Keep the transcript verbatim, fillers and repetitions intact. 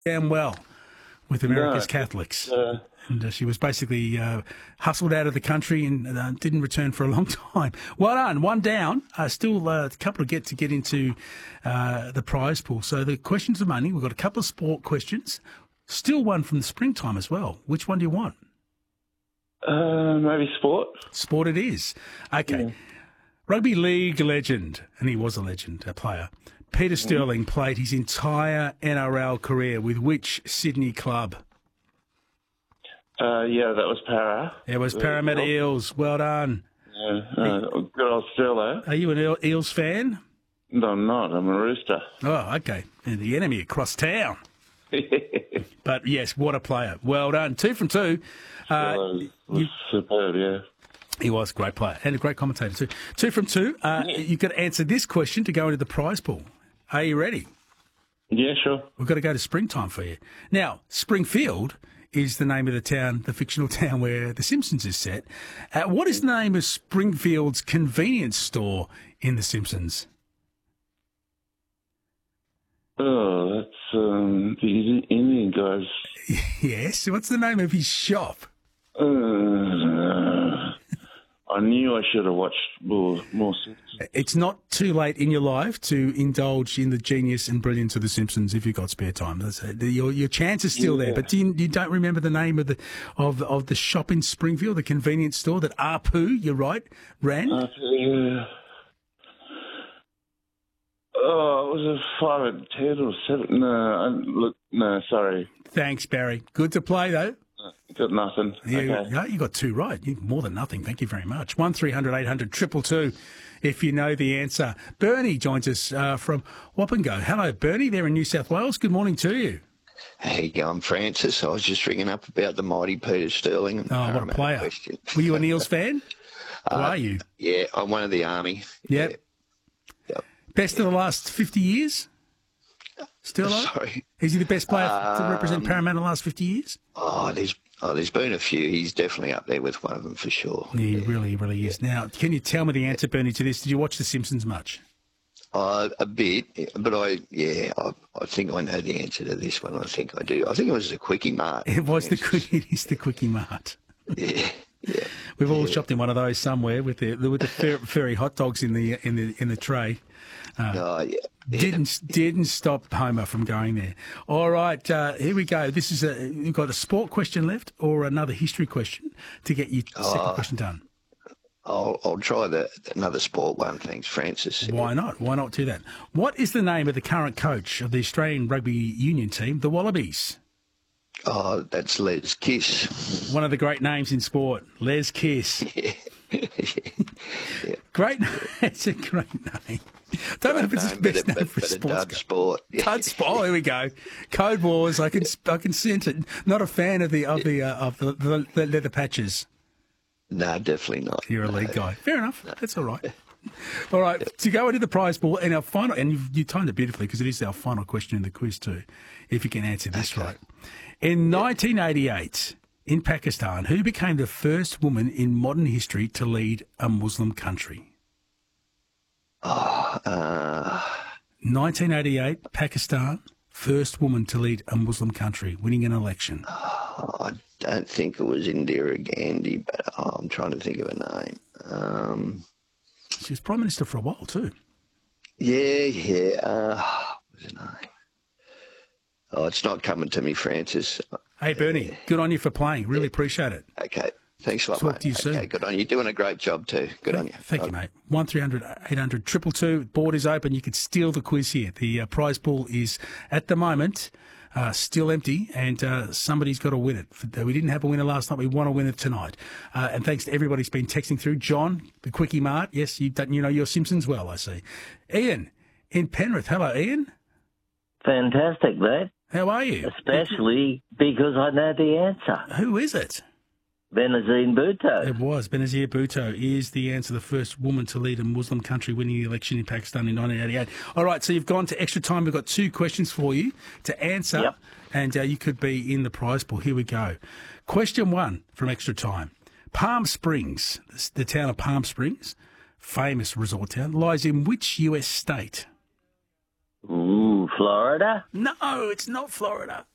damn well with America's No, Catholics. Uh, And uh, she was basically uh, hustled out of the country and uh, didn't return for a long time. Well done. One down. Uh, still uh, a couple to get to get into uh, the prize pool. So the questions of money, we've got a couple of sport questions. Still one from the springtime as well. Which one do you want? uh, maybe sport. Sport it is. Okay. Yeah. Rugby league legend, and he was a legend, a player. Peter Sterling played his entire N R L career with which Sydney club? Uh, yeah, that was Para. It was Uh, Parramatta Eel- Eels. Well done. Yeah, uh, good old Sterlo. Are you an Eel- Eels fan? No, I'm not. I'm a rooster. Oh, okay. And the enemy across town. But yes, what a player. Well done. Two from two. Uh, was, was you- superb, yeah. he was a great player and a great commentator too. Two from two. Uh, You've got to answer this question to go into the prize pool. Are you ready? Yeah, sure. We've got to go to springtime for you. Now, Springfield is the name of the town, the fictional town where The Simpsons is set. Uh, what is the name of Springfield's convenience store in The Simpsons? Oh, that's um, the Indian guys. Yes. What's the name of his shop? Uh, I knew I should have watched more. more Simpsons. It's not too late in your life to indulge in the genius and brilliance of The Simpsons if you've got spare time. That's it. Your, your chance is still there, Yeah. but do you, you don't remember the name of the of of the shop in Springfield, the convenience store that Apu, you're right, ran? Uh, yeah. Oh, it was a five and ten or seven. No, I, look, no, sorry, Thanks, Barry. Good to play though. got nothing. You, okay. yeah, you got two right. You, more than nothing. Thank you very much. One three hundred eight hundred triple two. If you know the answer. Bernie joins us uh, from Wappengo. Hello, Bernie. There in New South Wales. Good morning to you. How you going, Francis? I was just ringing up about the mighty Peter Sterling. And Oh, what a Parramatta player. question. Were you a Neils fan? Or Uh, are you? Yeah, I'm one of the army. Yep. Yeah. Yep. Best of the last fifty years? Still on? Sorry. Is he the best player to Um, represent Parramatta in the last fifty years? Oh, there's oh, there's been a few. He's definitely up there with one of them for sure. He really, really is. Now, can you tell me the answer, Bernie, to this? Did you watch The Simpsons much? Uh, a bit, but I yeah, I, I think I know the answer to this one. I think I do. I think it was the Quickie Mart. It was the Francis. quick, it is the Quickie Mart. Yeah, yeah. We've all shopped in one of those somewhere with the with the fur, furry hot dogs in the in the in the tray. Oh, yeah. Didn't didn't stop Homer from going there. All right, uh, here we go. This is a you've got a sport question left or another history question to get your second Oh. question done. I'll, I'll try the another sport one. Thanks, Francis. Why not? Why not do that? What is the name of the current coach of the Australian Rugby Union team, the Wallabies? Oh, that's Les Kiss. One of the great names in sport, Les Kiss. Great, it's a great name. Don't know if it's his No, best but, name but, for a but a sports dud guy. sport. Code Sport. Oh, here we go. Code Wars. I can I can sense it. Not a fan of the of the uh, of the, the, the leather patches. No, definitely not. You're a No. league guy. Fair enough. That's all right. All right. To go into the prize pool and our final, and you've, you timed it beautifully because it is our final question in the quiz too. If you can answer this Okay. right. In nineteen eighty-eight, in Pakistan, who became the first woman in modern history to lead a Muslim country? Oh, uh, nineteen eighty-eight, Pakistan, first woman to lead a Muslim country, winning an election. I don't think it was Indira Gandhi, but oh, I'm trying to think of a name. Um, She was Prime Minister for a while too. yeah, yeah. Uh, what was her name? Oh, it's not coming to me, Francis. Hey, Bernie, good on you for playing. Really appreciate it. Okay. Thanks a lot, Talk mate. to you soon. Okay, good on you. You're doing a great job too. Good on you. Thank you, mate. One three hundred eight hundred triple two. Board is open. You can steal the quiz here. The uh, prize pool is, at the moment, uh, still empty, and uh, somebody's got to win it. We didn't have a winner last night. We want to win it tonight. Uh, and thanks to everybody who's been texting through. John, the Quickie Mart. Yes, you, you know your Simpsons well, I see. Ian in Penrith. Hello, Ian. Fantastic, mate. How are you? Especially because I know the answer. Who is it? Benazir Bhutto. It was. Benazir Bhutto is the answer, the first woman to lead a Muslim country winning the election in Pakistan in nineteen eighty-eight. All right, so you've gone to extra time. We've got two questions for you to answer, Yep. and uh, you could be in the prize pool. Here we go. Question one from extra time. Palm Springs, the town of Palm Springs, famous resort town, lies in which U S state? Ooh, Florida? No, it's not Florida.